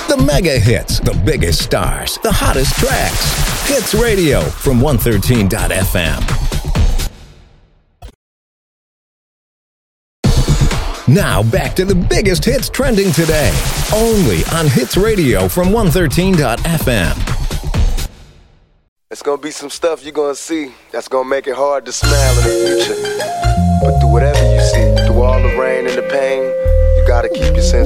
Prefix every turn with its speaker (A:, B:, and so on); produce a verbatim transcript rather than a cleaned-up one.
A: The mega hits, the biggest stars, the hottest tracks. Hits Radio from one thirteen dot f m. Now back to the biggest hits trending today, only on Hits Radio from one thirteen dot f m.
B: It's gonna be some stuff you're gonna see that's gonna make it hard to smile in the future. But through whatever you see, through all the rain and the pain, you gotta keep your sense